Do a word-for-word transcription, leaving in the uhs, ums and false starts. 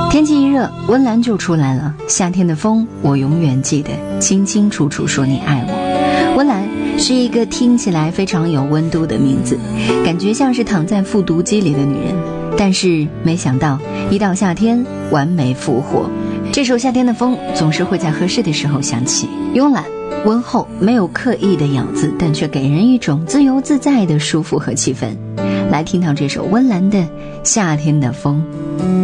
天气一热，温岚就出来了。夏天的风，我永远记得，清清楚楚说你爱我。温岚是一个听起来非常有温度的名字，感觉像是躺在复读机里的女人，但是没想到一到夏天完美复活。这首夏天的风总是会在合适的时候响起，慵懒温厚，没有刻意的咬字，但却给人一种自由自在的舒服和气氛。来听到这首温岚的夏天的风。